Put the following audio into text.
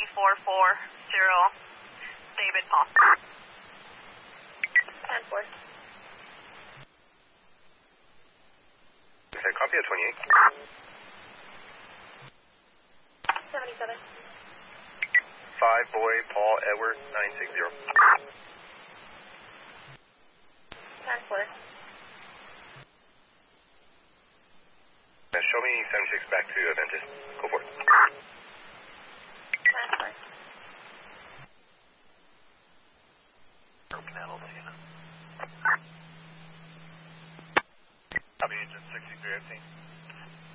3440, David Paul. 10-4. Okay, copy at 28. 77. 5 boy, Paul, Edward, 960. 10-4. Show me 76 back to Aventus. Go for it. 10-4. Copy, agent 6315.